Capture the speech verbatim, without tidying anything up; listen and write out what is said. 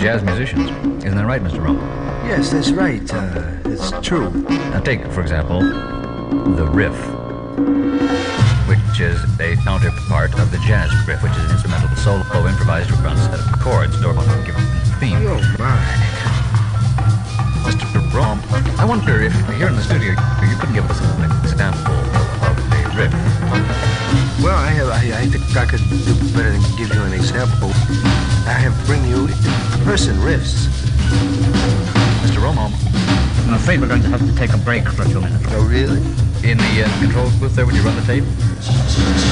jazz musicians. Isn't that right, Mister Rome? Yes, that's right. Uh, it's true. Now take, for example, the riff, which is a counterpart of the jazz riff, which is an instrumental solo improvised around a set of chords or a given theme. Oh, my. Mister Rome, I wonder if here in the studio you couldn't give us an example of the riff. Well, I have. I, I think I could do better than give you an example. I have bring you person riffs. Mister Romo, I'm afraid we're going to have to take a break for a few minutes. Oh, really? in the uh, control booth there, would you run the tape?